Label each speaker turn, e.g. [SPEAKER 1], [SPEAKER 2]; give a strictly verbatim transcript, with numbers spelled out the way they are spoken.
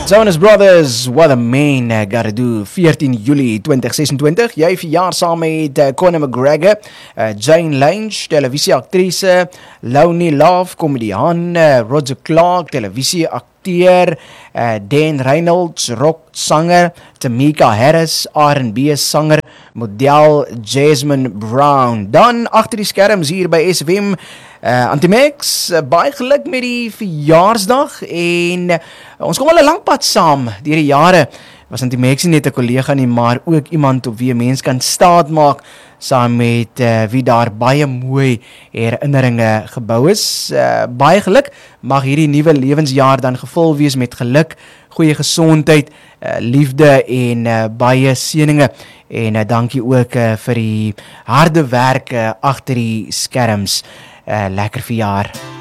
[SPEAKER 1] Jonas Brothers, What a Man uh, Gotta Do, veertien Julie twintig sesentwintig. Jy verjaar saam met uh, Conor McGregor, uh, Jane Lange, televisieaktrise, Launi Love, komediaan, uh, Roger Clark, televisieakteur, uh, Dan Reynolds, rocksanger, Tamika Harris, R and B sanger, model Jasmine Brown. Dan agter die skerms hier by S F M, Uh, Antimex, uh, baie geluk met die verjaarsdag en uh, ons kom al 'n lang pad saam deur die jare. Was Antimex nie net 'n kollega nie, maar ook iemand op wie 'n mens kan staat maak saam met uh, wie daar baie mooi herinneringe gebou is. Uh, baie geluk, mag hierdie nuwe lewensjaar dan gevul wees met geluk, goeie gesondheid, uh, liefde en uh, baie seëninge. En uh, dankie ook uh, vir die harde werk uh, agter die skerms. Uh, lekker verjaar.